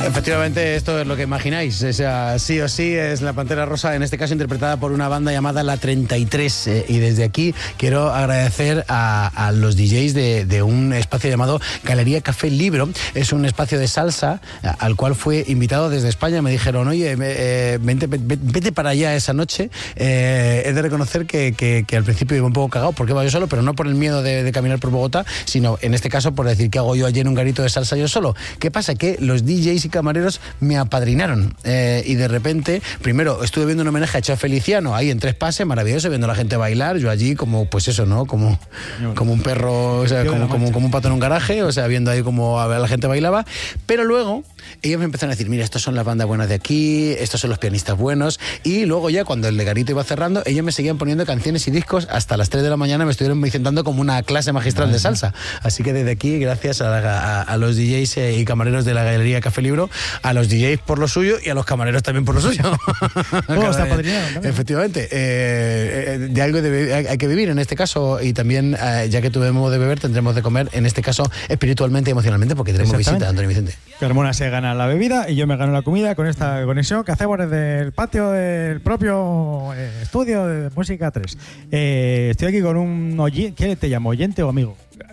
Efectivamente, esto es lo que imagináis. O sea, sí o sí es la Pantera Rosa, en este caso interpretada por una banda llamada La 33. Y desde aquí quiero agradecer a los DJs de un espacio llamado Galería Café Libro. Es un espacio de salsa al cual fue invitado desde España. Me dijeron, oye, vete para allá esa noche. He de reconocer que al principio iba un poco cagado porque iba yo solo, pero no por el miedo de caminar por Bogotá, sino en este caso por decir, ¿qué hago yo allí en un garito de salsa yo solo? ¿Qué pasa? Que los DJs y camareros me apadrinaron y de repente, primero estuve viendo un homenaje a Cheo Feliciano ahí en Tres Pases, maravilloso, viendo a la gente bailar, yo allí como, pues eso, ¿no? Como un perro, o sea, como un pato en un garaje, o sea, viendo ahí como a la gente bailaba, pero luego ellos me empezaron a decir, mira, estos son las bandas buenas de aquí, estos son los pianistas buenos, y luego ya cuando el de garito iba cerrando, ellos me seguían poniendo canciones y discos hasta las 3 de la mañana, me estuvieron presentando como una clase magistral de salsa, así que desde aquí, gracias a los DJs y camareros de la Galería Café Libro, a los DJs por lo suyo y a los camareros también por lo suyo. Todo está apadrinado también. Efectivamente, de algo hay que vivir en este caso, y también ya que tuvimos de beber tendremos de comer, en este caso espiritualmente y emocionalmente, porque tenemos visita, Antonio Vicente. Carmona se gana la bebida y yo me gano la comida con esta conexión que hacemos desde el patio del propio estudio de Música 3. Estoy aquí con un oyente. ¿Qué te llamo? ¿Oyente o amigo?